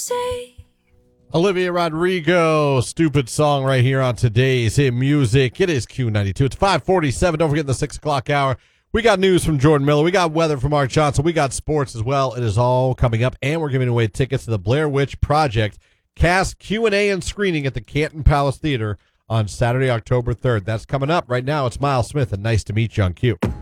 say. Olivia Rodrigo, stupid song right here on today's Hit Music. It is Q92. It's 5:47. Don't forget the 6 o'clock hour. We got news from Jordan Miller. We got weather from Art Johnson. We got sports as well. It is all coming up, and we're giving away tickets to the Blair Witch Project cast Q&A and screening at the Canton Palace Theater on Saturday, October 3rd. That's coming up right now. It's Miles Smith, and nice to meet you on Q.